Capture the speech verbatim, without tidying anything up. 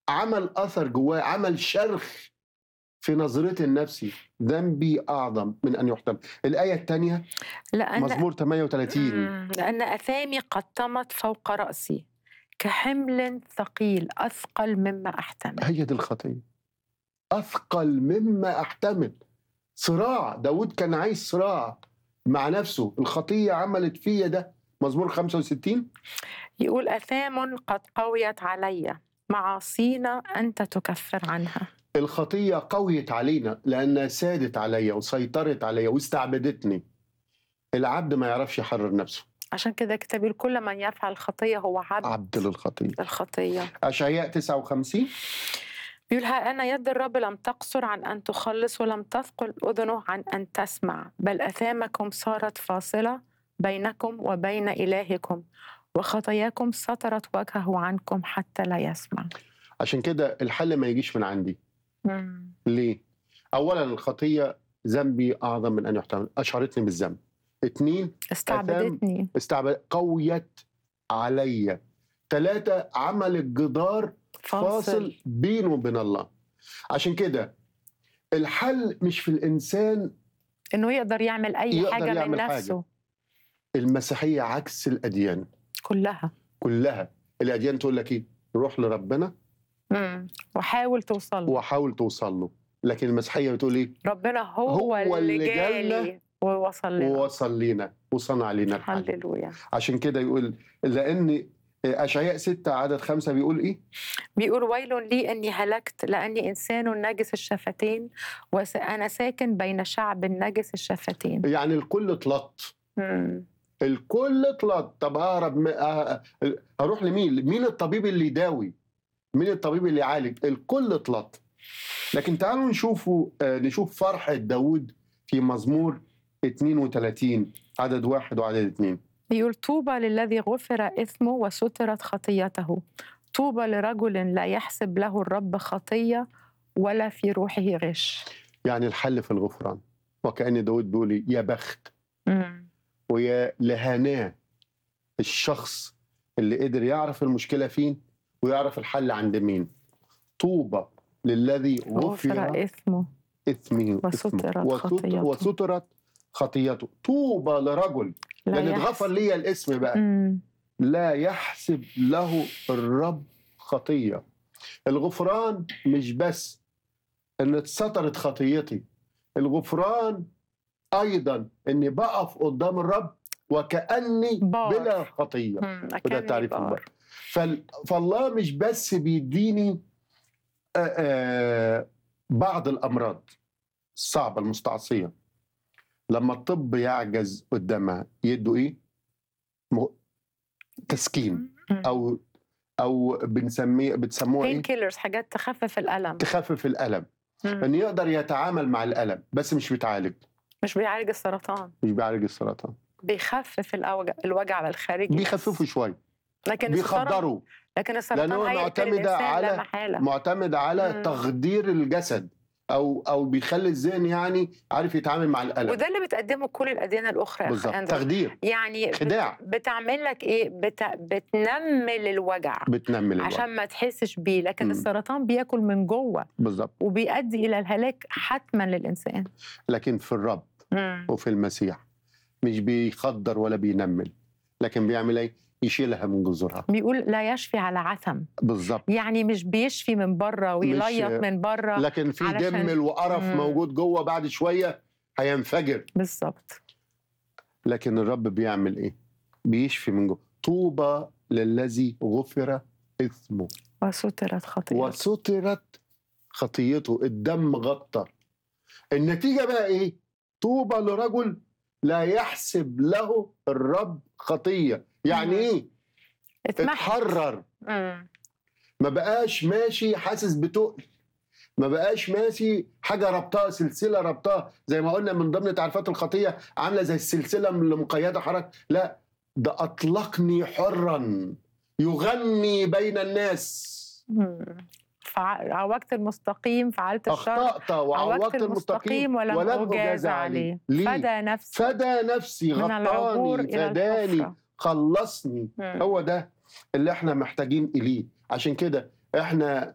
عمل أثر جواه، عمل شرخ في نظرتي النفسي، ذنبي أعظم من أن يحتمل. الآية الثانية لأن مزمور ثمانية وثلاثين. مم. لأن أثامي قد طمت فوق رأسي كحمل ثقيل أثقل مما أحتمل. هي دي الخطية، أثقل مما أحتمل. صراع، داود كان عايز صراع مع نفسه. الخطية عملت فيا ده. مزمور خمسة وستين يقول أثام قد قويت علي معاصينا أنت تكفر عنها. الخطية قويت علينا لأنها سادت عليا وسيطرت عليا واستعبدتني. العبد ما يعرفش يحرر نفسه، عشان كده كتاب يقول كل من يفعل الخطية هو عبد, عبد للخطية. الخطية. أشعياء تسعة وخمسين بيقول ها أنا يد الرب لم تقصر عن أن تخلص ولم تثقل أذنه عن أن تسمع، بل أثامكم صارت فاصلة بينكم وبين إلهكم وخطاياكم سترت وجهه عنكم حتى لا يسمع. عشان كده الحل ما يجيش من عندي. مم. ليه؟ أولا الخطية ذنبي أعظم من أن يحتمل، أشعرتني بالذنب. اثنين استعبدتني، استعبد قويت عليا. ثلاثة عمل الجدار فاصل, فاصل بينه وبين الله. عشان كده الحل مش في الإنسان إنه يقدر يعمل أي يقدر حاجة يعمل من حاجة. نفسه. المسيحية عكس الأديان كلها كلها. الأديان تقول لك إيه؟ روح لربنا مم. وحاول توصل له. وحاول توصل له. لكن المسيحية بتقول إيه؟ ربنا هو, هو اللي اللي جالي جالنا ووصل لنا ووصل لنا وصنع لنا الحل. هللويا. عشان كده يقول، لأن أشعياء ستة عدد خمسة بيقول إيه؟ بيقول ويل لي أني هلكت لأني إنسان نجس الشفتين وأنا ساكن بين شعب نجس الشفتين. يعني الكل اتلط. مم. الكل اتلط. طب أهرب م... أه... أروح لمين؟ مين الطبيب اللي يداوي؟ مين الطبيب اللي يعالج؟ الكل اتلط. لكن تعالوا نشوفوا آه نشوف فرحة داود في مزمور اثنين وثلاثين عدد واحد وعدد اثنين. يقول طوبى للذي غفر إثمه وسترت خطيته، طوبى لرجل لا يحسب له الرب خطية ولا في روحه غش. يعني الحل في الغفران. وكأن داود بيقول يا بخت مم. ويا لهناه الشخص اللي قدر يعرف المشكلة فين ويعرف الحل عند مين. طوبى للذي غفر, غفر إثمه إثمه وسترت خطيته وسترت خطيته. طوبى لرجل لأن اتغفر لي الاسم بقى. مم. لا يحسب له الرب خطية. الغفران مش بس ان اتسترت خطيتي، الغفران ايضا اني بقف قدام الرب وكأني بار. بلا خطية. وده تعريف البر. فالله مش بس بيديني آآ آآ بعض الامراض الصعبة المستعصية لما الطب يعجز قدامها يدوا ايه؟ تسكين او او بنسميه بتسموها ايه؟ كيلرز، حاجات تخفف الالم. تخفف الالم. مم. ان يقدر يتعامل مع الالم بس مش بيتعالج. مش بيعالج السرطان. مش بيعالج السرطان. بيخفف الوجع الوجع الخارجي. بيخففوا شويه. لكن بيخدروا. لكن السرطان معتمد على معتمد على مم. تخدير الجسد او او بيخلي الذهن يعني عارف يتعامل مع الالم. وده اللي بتقدمه كل الاديان الاخرى. بالظبط. تخدير يعني خداع. بتعمل لك ايه؟ بت... بتنمل الوجع بتنمل الوجع عشان ما تحسش بيه. لكن مم. السرطان بياكل من جوه. بالظبط. وبيؤدي الى الهلاك حتما للانسان. لكن في الرب مم. وفي المسيح مش بيخدر ولا بينمل، لكن بيعمل ايه؟ يشيلها من جذورها. بيقول لا يشفي على عثم. بالظبط. يعني مش بيشفي من بره ويليط من بره، لكن في جمل وقرف مم. موجود جوه بعد شويه هينفجر. بالظبط. لكن الرب بيعمل ايه؟ بيشفي من جوه. طوبى للذي غفر اثمه وسترت خطيته. وسترت خطيته. الدم غطى. النتيجه بقى ايه؟ طوبى لرجل لا يحسب له الرب خطيه. يعني مم. ايه؟ اتحرر. مم. ما بقاش ماشي حاسس بتقل، ما بقاش ماشي حاجة ربطها سلسلة ربطها زي ما قلنا من ضمن تعريفات الخطية عاملة زي السلسلة اللي مقيدة حركة. لا، ده أطلقني حرا يغني بين الناس. عوجت المستقيم فعلت الشر. أخطأت وعوجت المستقيم ولم أجاز عليه. فدى نفسي فدى نفسي غطاني فداني خلصني. مم. هو ده اللي احنا محتاجين إليه. عشان كده احنا